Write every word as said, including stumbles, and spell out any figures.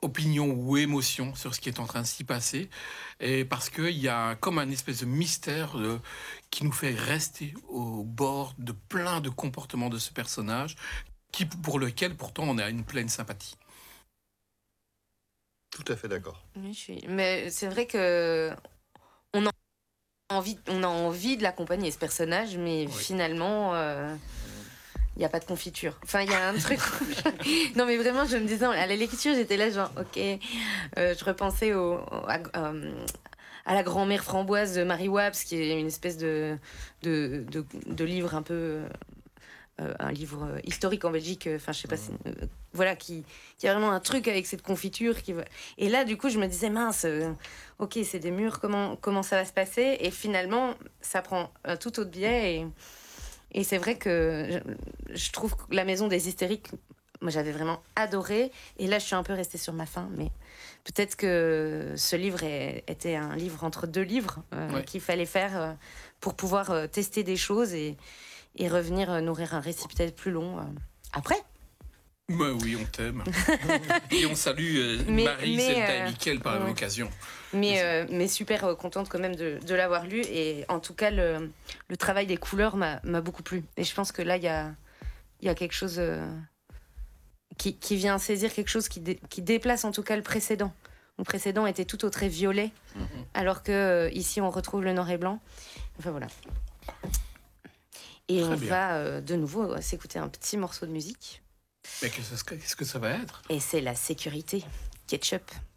opinion ou émotion sur ce qui est en train de s'y passer, et parce qu'il y a comme un espèce de mystère euh, qui nous fait rester au bord de plein de comportements de ce personnage, qui, pour lequel pourtant on a une pleine sympathie. Tout à fait d'accord. Oui, je suis... Mais c'est vrai que on a envie, on a envie de l'accompagner, ce personnage, mais Oui. finalement, il euh, n'y a pas de confiture. Enfin, il y a un truc... non, mais vraiment, je me disais, à la lecture, j'étais là, genre, ok, euh, je repensais au, à, à, à la grand-mère framboise de Mary Wapps, qui est une espèce de, de, de, de livre un peu... Euh, un livre euh, historique en Belgique, enfin euh, je sais pas, si, euh, voilà, qui, qui a vraiment un truc avec cette confiture. Qui va... Et là, du coup, je me disais, mince, euh, ok, c'est des murs, comment, comment ça va se passer? Et finalement, ça prend un tout autre biais. Et, et c'est vrai que je, je trouve que La Maison des Hystériques, moi, j'avais vraiment adoré. Et là, je suis un peu restée sur ma faim, mais peut-être que ce livre est, était un livre entre deux livres euh, ouais. qu'il fallait faire euh, pour pouvoir euh, tester des choses et et revenir euh, nourrir un récit peut-être plus long euh, après. Bah oui, on t'aime. Et on salue euh, mais, Marie, mais, Zelda euh, et Mickaël par la même occasion. Mais, euh, mais super euh, contente quand même de, de l'avoir lu. Et en tout cas, le, le travail des couleurs m'a, m'a beaucoup plu. Et je pense que là, il y a, y a quelque chose euh, qui, qui vient saisir quelque chose qui, dé, qui déplace en tout cas le précédent. Le précédent était tout au trait violet, mm-hmm. alors que euh, ici on retrouve le noir et blanc. Enfin voilà. Et Très on bien. va euh, de nouveau s'écouter un petit morceau de musique. Mais qu'est-ce que, qu'est-ce que ça va être? Et c'est La Sécurité, Ketchup.